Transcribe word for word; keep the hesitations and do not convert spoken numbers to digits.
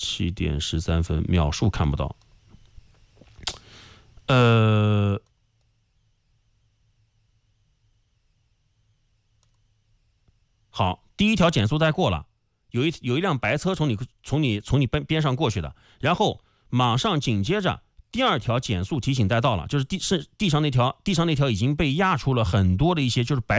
七点十三分，秒数看不到。呃，好，第一条减速带过了，有一有一辆白车从你从你从你边边上过去的，然后马上紧接着第二条减速提醒带到了，就是地是地上那条地上那条已经被压出了很多的一些就是白。